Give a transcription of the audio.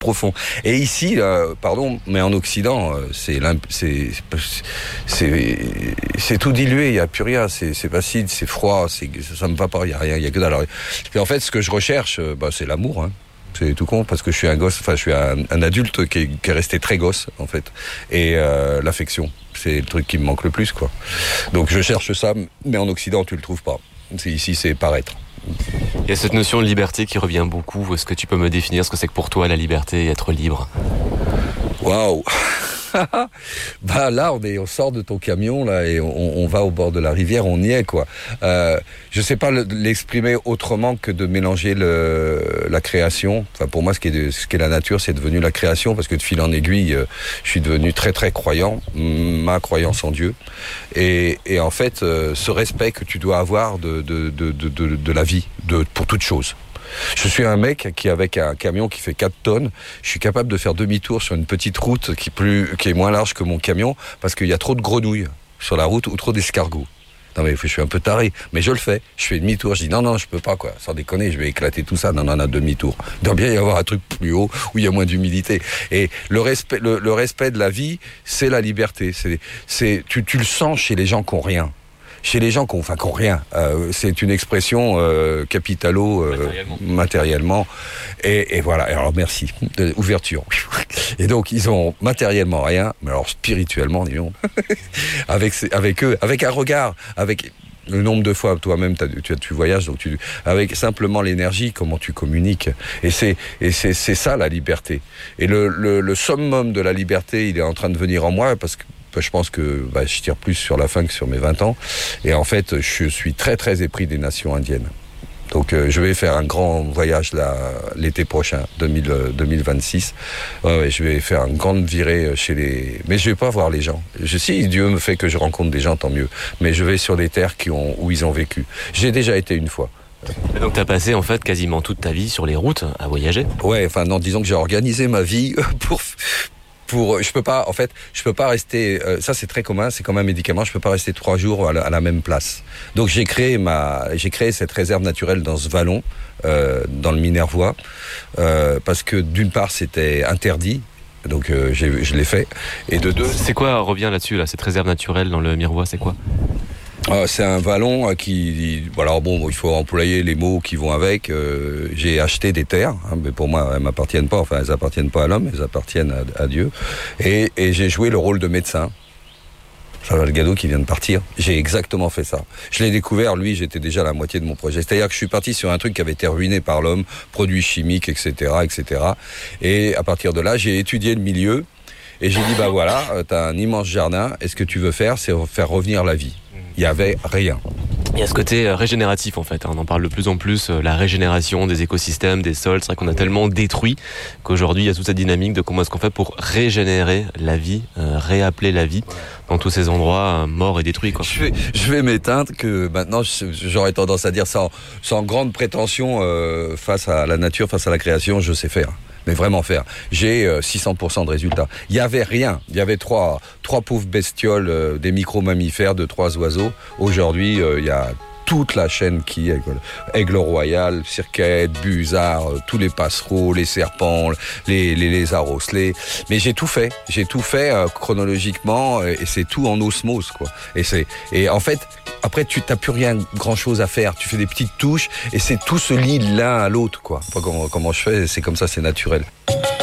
profond. Et ici, pardon, mais en Occident, c'est tout dilué, il n'y a plus rien, c'est acide, c'est froid, ça me va pas, il n'y a rien, il n'y a que dalle. Et en fait, ce que je recherche, c'est l'amour, hein. C'est tout con, parce que je suis un gosse, enfin, je suis un adulte qui est resté très gosse, en fait. Et l'affection, c'est le truc qui me manque le plus, quoi. Donc je cherche ça, mais en Occident, tu le trouves pas. Ici, c'est paraître. Il y a cette notion de liberté qui revient beaucoup. Est-ce que tu peux me définir ce que c'est que pour toi la liberté et être libre ? Waouh. Là, on sort de ton camion là et on va au bord de la rivière, on y est quoi. Je sais pas l'exprimer autrement que de mélanger la création. Enfin, pour moi, ce qui est la nature, c'est devenu la création parce que de fil en aiguille, je suis devenu très très croyant, ma croyance en Dieu. Et en fait, ce respect que tu dois avoir de la vie, pour toute chose. Je suis un mec qui, avec un camion qui fait 4 tonnes, je suis capable de faire demi-tour sur une petite route qui est moins large que mon camion parce qu'il y a trop de grenouilles sur la route ou trop d'escargots. Non mais je suis un peu taré, mais je le fais. Je fais demi-tour, je dis non, je peux pas quoi, sans déconner, je vais éclater tout ça. Non, demi-tour. Il doit bien y avoir un truc plus haut où il y a moins d'humidité. Et le respect de la vie, c'est la liberté. Tu le sens chez les gens qui ont rien. Chez les gens qui ont rien, c'est une expression matériellement. Et voilà. Alors merci, ouverture. Et donc ils ont matériellement rien, mais alors spirituellement, disons, avec eux, avec un regard, avec le nombre de fois toi-même tu voyages, donc avec simplement l'énergie, comment tu communiques. Et c'est ça la liberté. Et le summum de la liberté, il est en train de venir en moi parce que je pense que je tire plus sur la fin que sur mes 20 ans. Et en fait, je suis très, très épris des nations indiennes. Donc, je vais faire un grand voyage là, l'été prochain, 2026. Je vais faire une grande virée chez les... Mais je vais pas voir les gens. Si Dieu me fait que je rencontre des gens, tant mieux. Mais je vais sur des terres où ils ont vécu. J'ai déjà été une fois. Et donc, tu as passé en fait quasiment toute ta vie sur les routes à voyager ? Ouais, enfin, non, disons que j'ai organisé ma vie je peux pas rester, ça c'est très commun, c'est comme un médicament, je peux pas rester 3 jours à la même place. Donc j'ai créé cette réserve naturelle dans ce vallon, dans le Minervois, parce que d'une part c'était interdit, donc je l'ai fait, et de deux... C'est quoi, revient là-dessus, là, cette réserve naturelle dans le Minervois, c'est quoi ? C'est un vallon il faut employer les mots qui vont avec. J'ai acheté des terres, mais pour moi, elles m'appartiennent pas. Enfin, elles appartiennent pas à l'homme, elles appartiennent à Dieu. Et j'ai joué le rôle de médecin. Charles Gado qui vient de partir. J'ai exactement fait ça. Je l'ai découvert, lui, j'étais déjà à la moitié de mon projet. C'est-à-dire que je suis parti sur un truc qui avait été ruiné par l'homme, produits chimiques, etc., etc. Et à partir de là, j'ai étudié le milieu. Et j'ai dit, t'as un immense jardin. Et ce que tu veux faire, c'est faire revenir la vie. Il n'y avait rien. Il y a ce côté régénératif en fait, on en parle de plus en plus, la régénération des écosystèmes, des sols. C'est vrai qu'on a tellement détruit qu'aujourd'hui il y a toute cette dynamique de comment est-ce qu'on fait pour régénérer la vie, réappeler la vie dans tous ces endroits morts et détruits, quoi. Je vais m'éteindre que maintenant j'aurais tendance à dire sans grande prétention face à la nature, face à la création, je sais faire. Mais vraiment faire. J'ai 600% de résultats. Il y avait rien. Il y avait trois pauvres bestioles, des micro-mammifères, 2-3 oiseaux. Aujourd'hui, il y a toute la chaîne qui est aigle royal, cirquette, busard, tous les passereaux, les serpents, les lézards osselets. Mais j'ai tout fait chronologiquement et c'est tout en osmose quoi. Et en fait après tu n'as plus rien grand chose à faire. Tu fais des petites touches et c'est tout se lie l'un à l'autre quoi. Pas comment je fais, c'est comme ça, c'est naturel.